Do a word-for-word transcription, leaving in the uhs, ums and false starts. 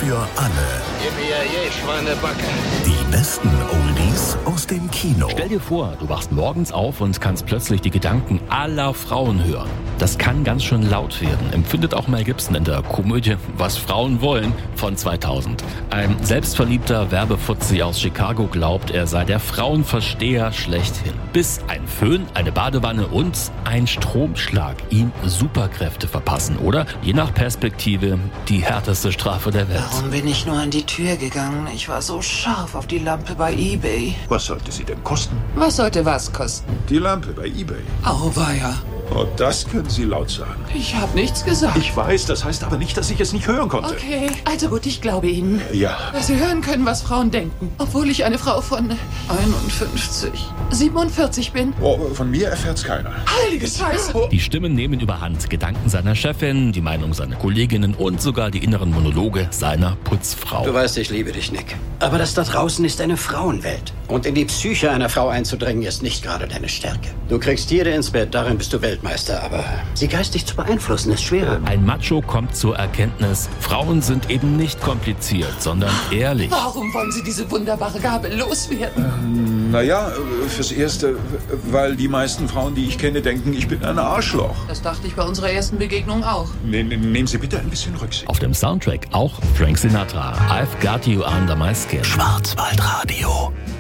für alle. Gib mir je Schweinebacke. Die besten Oldies aus dem Kino. Stell dir vor, du wachst morgens auf und kannst plötzlich die Gedanken aller Frauen hören. Das kann ganz schön laut werden, empfindet auch Mel Gibson in der Komödie Was Frauen wollen von zweitausend. Ein selbstverliebter Werbefuzzi aus Chicago glaubt, er sei der Frauenversteher schlechthin. Bis ein Föhn, eine Badewanne und ein Stromschlag ihm Superkräfte verpassen oder, je nach Perspektive, die härteste Strafe der Welt. Warum bin ich nur an die Tür gegangen? Ich war so scharf auf die Lampe bei eBay. Was sollte sie denn kosten? Was sollte was kosten? Die Lampe bei eBay. Auweia. Oh, das können Sie laut sagen. Ich habe nichts gesagt. Ich weiß, das heißt aber nicht, dass ich es nicht hören konnte. Okay, also gut, ich glaube Ihnen. Ja. Dass Sie hören können, was Frauen denken. Obwohl ich eine Frau von einundfünfzig, siebenundvierzig bin. Oh, von mir erfährt's keiner. Heilige Scheiße. Die Stimmen nehmen überhand. Gedanken seiner Chefin, die Meinung seiner Kolleginnen und sogar die inneren Monologe seiner Putzfrau. Du weißt, ich liebe dich, Nick. Aber das da draußen ist eine Frauenwelt. Und in die Psyche einer Frau einzudringen, ist nicht gerade deine Stärke. Du kriegst jede ins Bett, darin bist du Weltmeister. Aber sie geistig zu beeinflussen, ist schwerer. Ein Macho kommt zur Erkenntnis, Frauen sind eben nicht kompliziert, sondern ehrlich. Warum wollen Sie diese wunderbare Gabe loswerden? Ähm, naja, fürs Erste, weil die meisten Frauen, die ich kenne, denken, ich bin ein Arschloch. Das dachte ich bei unserer ersten Begegnung auch. Ne, ne, nehmen Sie bitte ein bisschen Rücksicht. Auf dem Soundtrack auch Frank Sinatra. I've Got You Under My Skin. Schwarzwaldradio.